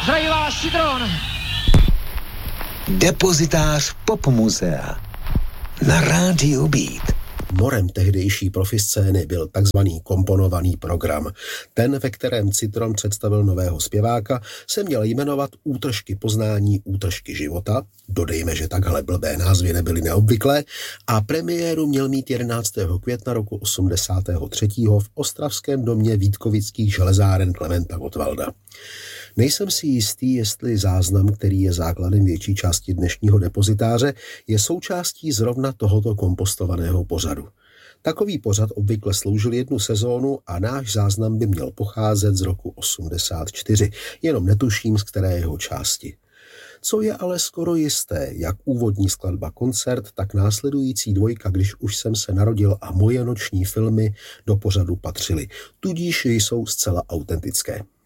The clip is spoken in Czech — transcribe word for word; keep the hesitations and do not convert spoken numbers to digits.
Zdraví vás Citron. Depozitář Popmuzea na rádiu Beat. Morem tehdejší profiscény byl takzvaný komponovaný program. Ten, ve kterém Citron představil nového zpěváka, se měl jmenovat Útržky poznání, útržky života. Dodejme, že takhle blbé názvy nebyly neobvyklé. A premiéru měl mít jedenáctého května roku osmdesátého třetího v ostravském domě Vítkovických železáren Klementa Gottwalda. Nejsem si jistý, jestli záznam, který je základem větší části dnešního depozitáře, je součástí zrovna tohoto kompostovaného pořadu. Takový pořad obvykle sloužil jednu sezónu a náš záznam by měl pocházet z roku osmdesát čtyři, jenom netuším, z které jeho části. Co je ale skoro jisté, jak úvodní skladba Koncert, tak následující dvojka Když už jsem se narodil a Moje noční filmy do pořadu patřily, tudíž jsou zcela autentické.